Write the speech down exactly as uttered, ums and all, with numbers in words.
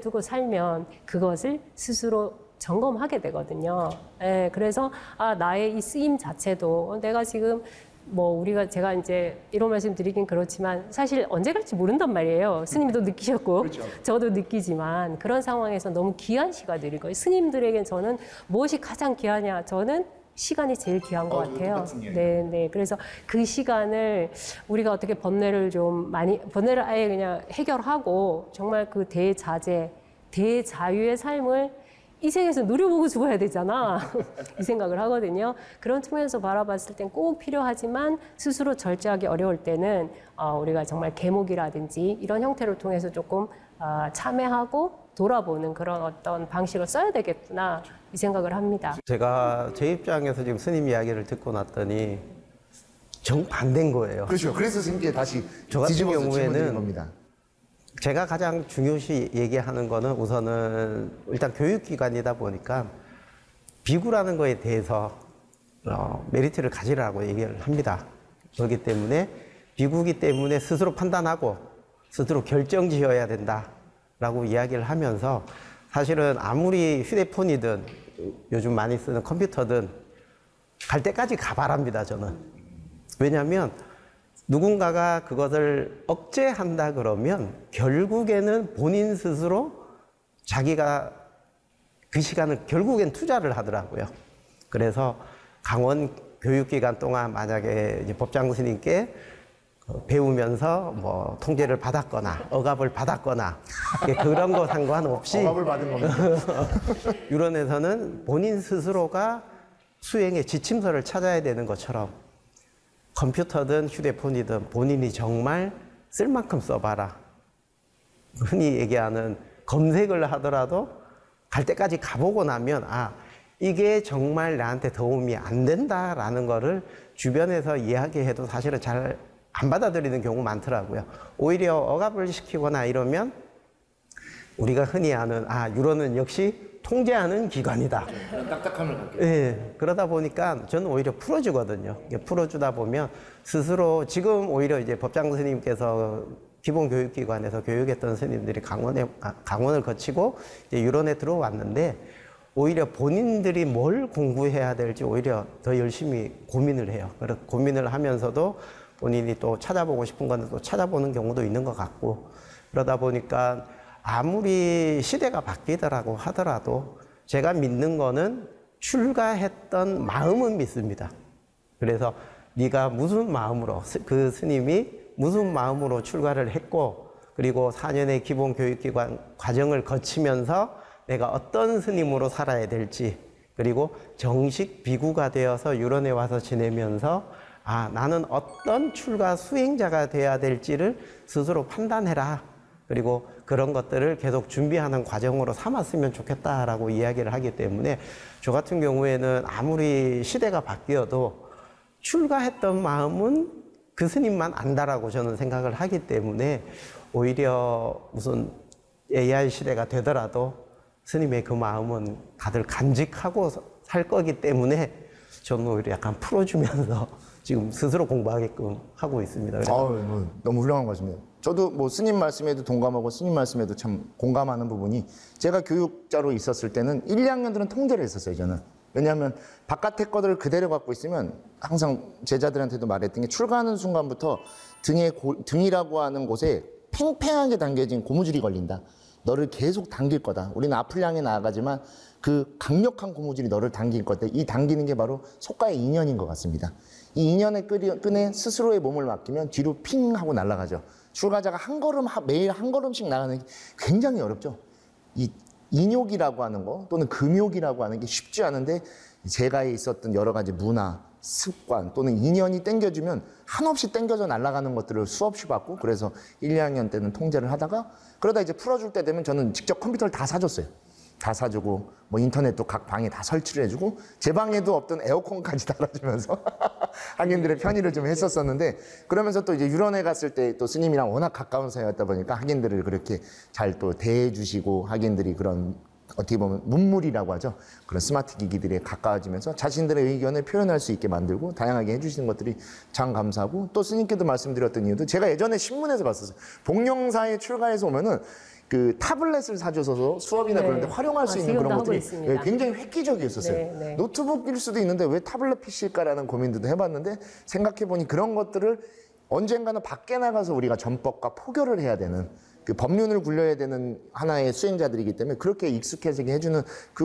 두고 살면 그것을 스스로 점검하게 되거든요. 예, 그래서 아, 나의 이 쓰임 자체도 내가 지금 뭐 우리가 제가 이제 이런 말씀 드리긴 그렇지만 사실 언제 갈지 모른단 말이에요. 스님도 느끼셨고 그렇죠. 저도 느끼지만 그런 상황에서 너무 귀한 시간들인 거예요. 스님들에겐 저는 무엇이 가장 귀하냐? 저는 시간이 제일 귀한 것 어, 같아요. 똑같은 이야기. 네, 네. 그래서 그 시간을 우리가 어떻게 번뇌를 좀 많이 번뇌를 아예 그냥 해결하고 정말 그 대자재, 대자유의 삶을 이 생에서 누려보고 죽어야 되잖아. 이 생각을 하거든요. 그런 측면에서 바라봤을 땐 꼭 필요하지만 스스로 절제하기 어려울 때는 어, 우리가 정말 계목이라든지 이런 형태를 통해서 조금 어, 참여하고 돌아보는 그런 어떤 방식을 써야 되겠구나 이 생각을 합니다. 제가 제 입장에서 지금 스님 이야기를 듣고 났더니 정반대인 거예요. 그렇죠. 그래서 스님께 다시 저 같은 뒤집어서 경우에는 질문드린 겁니다. 제가 가장 중요시 얘기하는 거는 우선은 일단 교육기관이다 보니까 비구라는 거에 대해서 어, 메리트를 가지라고 얘기를 합니다. 그렇기 때문에 비구기 때문에 스스로 판단하고 스스로 결정 지어야 된다라고 이야기를 하면서 사실은 아무리 휴대폰이든 요즘 많이 쓰는 컴퓨터든 갈 때까지 가봐랍니다, 저는. 왜냐하면 누군가가 그것을 억제한다 그러면 결국에는 본인 스스로 자기가 그 시간을 결국엔 투자를 하더라고요. 그래서 강원 교육기간 동안 만약에 이제 법장 스님께 배우면서 뭐 통제를 받았거나 억압을 받았거나 그런 거 상관없이 억압을 받은 겁니다. 유런에서는 본인 스스로가 수행의 지침서를 찾아야 되는 것처럼 컴퓨터든 휴대폰이든 본인이 정말 쓸 만큼 써봐라. 흔히 얘기하는 검색을 하더라도 갈 때까지 가보고 나면 아, 이게 정말 나한테 도움이 안 된다라는 거를 주변에서 이야기해도 사실은 잘 안 받아들이는 경우 많더라고요. 오히려 억압을 시키거나 이러면 우리가 흔히 아는 아, 유로는 역시 통제하는 기관이다. 딱딱함을 갖게. 예, 그러다 보니까 저는 오히려 풀어주거든요. 풀어주다 보면 스스로 지금 오히려 이제 법장 스님께서 기본교육기관에서 교육했던 스님들이 강원에, 아, 강원을 거치고 이제 유론에 들어왔는데 오히려 본인들이 뭘 공부해야 될지 오히려 더 열심히 고민을 해요. 그래서 고민을 하면서도 본인이 또 찾아보고 싶은 거는 또 찾아보는 경우도 있는 것 같고 그러다 보니까 아무리 시대가 바뀌더라고 하더라도 제가 믿는 거는 출가했던 마음은 믿습니다. 그래서 네가 무슨 마음으로 그 스님이 무슨 마음으로 출가를 했고 그리고 사 년의 기본교육기관 과정을 거치면서 내가 어떤 스님으로 살아야 될지 그리고 정식 비구가 되어서 유런에 와서 지내면서 아, 나는 어떤 출가 수행자가 돼야 될지를 스스로 판단해라. 그리고 그런 것들을 계속 준비하는 과정으로 삼았으면 좋겠다라고 이야기를 하기 때문에 저 같은 경우에는 아무리 시대가 바뀌어도 출가했던 마음은 그 스님만 안다라고 저는 생각을 하기 때문에 오히려 무슨 에이아이 시대가 되더라도 스님의 그 마음은 다들 간직하고 살 거기 때문에 저는 오히려 약간 풀어주면서 지금 스스로 공부하게끔 하고 있습니다. 아우, 뭐, 너무 훌륭한 것 같습니다. 저도 뭐 스님 말씀에도 동감하고 스님 말씀에도 참 공감하는 부분이 제가 교육자로 있었을 때는 일, 이 학년들은 통제를 했었어요, 저는. 왜냐하면 바깥의 것들을 그대로 갖고 있으면 항상 제자들한테도 말했던 게 출가하는 순간부터 등에 고, 등이라고 하는 곳에 팽팽하게 당겨진 고무줄이 걸린다. 너를 계속 당길 거다. 우리는 앞을 향해 나아가지만 그 강력한 고무줄이 너를 당길 거다. 이 당기는 게 바로 속과의 인연인 것 같습니다. 이 인연의 끈에 스스로의 몸을 맡기면 뒤로 핑 하고 날아가죠. 출가자가 한 걸음, 매일 한 걸음씩 나가는 게 굉장히 어렵죠. 이 인욕이라고 하는 거 또는 금욕이라고 하는 게 쉽지 않은데 제가 있었던 여러 가지 문화, 습관 또는 인연이 땡겨주면 한없이 땡겨져 날아가는 것들을 수없이 받고 그래서 일, 이 학년 때는 통제를 하다가 그러다 이제 풀어줄 때 되면 저는 직접 컴퓨터를 다 사줬어요. 다 사주고 뭐 인터넷도 각 방에 다 설치를 해주고 제 방에도 없던 에어컨까지 달아주면서 학인들의 편의를 좀 했었었는데 그러면서 또 이제 유런에 갔을 때 또 스님이랑 워낙 가까운 사이였다 보니까 학인들을 그렇게 잘 또 대해주시고 학인들이 그런 어떻게 보면 문물이라고 하죠. 그런 스마트 기기들에 가까워지면서 자신들의 의견을 표현할 수 있게 만들고 다양하게 해주시는 것들이 참 감사하고 또 스님께도 말씀드렸던 이유도 제가 예전에 신문에서 봤었어요. 복령사에 출가해서 오면은 그 타블렛을 사줘서 수업이나 네. 그런 데 활용할 수 아, 있는 지금도 그런 하고 것들이 있습니다. 예, 굉장히 획기적이었었어요. 네, 네. 노트북일 수도 있는데 왜 타블렛 피시일까라는 고민도 해봤는데 생각해보니 그런 것들을 언젠가는 밖에 나가서 우리가 전법과 포교를 해야 되는 그 법륜을 굴려야 되는 하나의 수행자들이기 때문에 그렇게 익숙해지게 해주는 그